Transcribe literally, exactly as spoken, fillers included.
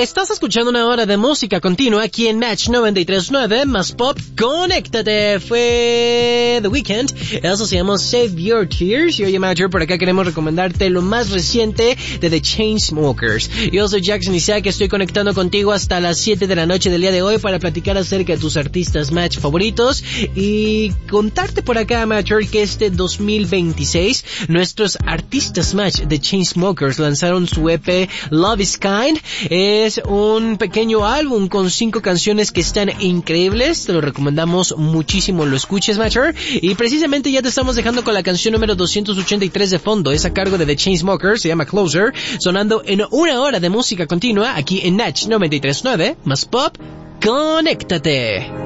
Estás escuchando una hora de música continua aquí en Match noventa y tres punto nueve más Pop. Conéctate. Fue The Weeknd. Eso se llama Save Your Tears. Y oye, Matcher, por acá queremos recomendarte lo más reciente de The Chainsmokers. Yo soy Jackson Isaac, estoy conectando contigo hasta las siete de la noche del día de hoy para platicar acerca de tus artistas Match favoritos y contarte por acá, Matcher, que este dos mil veintiséis nuestros artistas Match The Chainsmokers lanzaron su E P Love is Kind. Es un pequeño álbum con cinco canciones que están increíbles. Te lo recomendamos muchísimo, lo escuches, Matcher. Y precisamente ya te estamos dejando con la canción número doscientos ochenta y tres de fondo. Es a cargo de The Chainsmokers, se llama Closer, sonando en una hora de música continua aquí en Natch noventa y tres punto nueve más Pop. Conéctate.